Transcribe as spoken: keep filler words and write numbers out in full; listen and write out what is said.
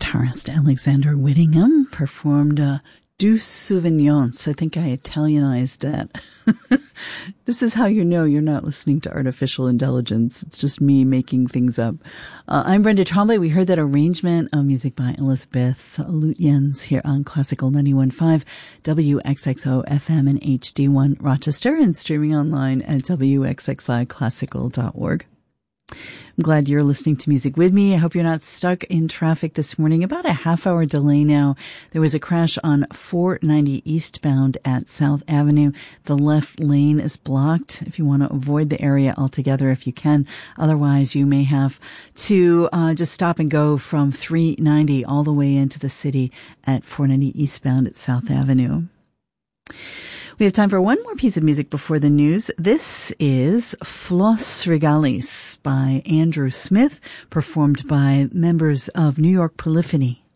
guitarist Alexander Whittingham performed uh, Douce Souveillance. I think I Italianized that. This is how you know you're not listening to artificial intelligence. It's just me making things up. Uh, I'm Brenda Tremblay. We heard that arrangement of music by Elizabeth Lutyens here on Classical ninety-one point five W X X O F M and H D one Rochester, and streaming online at W X X I classical dot org. I'm glad you're listening to music with me. I hope you're not stuck in traffic this morning. About a half hour delay now. There was a crash on four ninety eastbound at South Avenue. The left lane is blocked. If you want to avoid the area altogether, if you can. Otherwise, you may have to uh, just stop and go from three ninety all the way into the city at four ninety eastbound at South Avenue. We have time for one more piece of music before the news. This is Flos Regalis by Andrew Smith, performed by members of New York Polyphony.